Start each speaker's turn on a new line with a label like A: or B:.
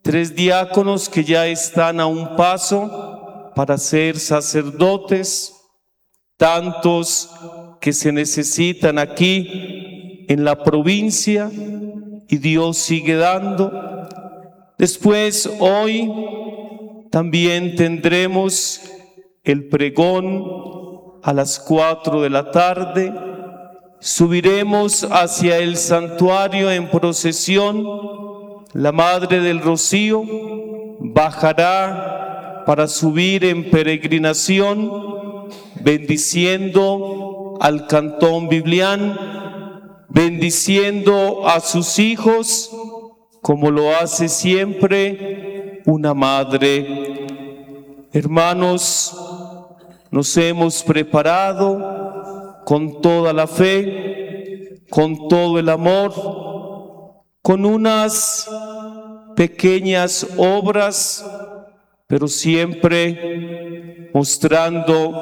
A: 3 diáconos que ya están a un paso para ser sacerdotes, tantos que se necesitan aquí en la provincia y Dios sigue dando. Después, hoy también tendremos el pregón a las 4 de la tarde. Subiremos hacia el santuario en procesión. La Madre del Rocío bajará para subir en peregrinación, bendiciendo al Cantón Biblián, bendiciendo a sus hijos, como lo hace siempre una madre. Hermanos, nos hemos preparado con toda la fe, con todo el amor, con unas pequeñas obras, pero siempre mostrando